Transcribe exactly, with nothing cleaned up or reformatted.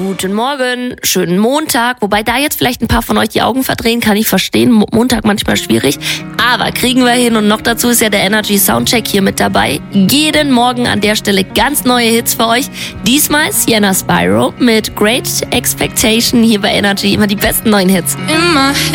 Guten Morgen, schönen Montag. Wobei da jetzt vielleicht ein paar von euch die Augen verdrehen, kann ich verstehen. Mo- Montag manchmal schwierig, aber kriegen wir hin. Und noch dazu ist ja der Energy Soundcheck hier mit dabei. Jeden Morgen an der Stelle ganz neue Hits für euch. Diesmal Sienna Spyro mit Great Expectation hier bei Energy. Immer die besten neuen Hits. In my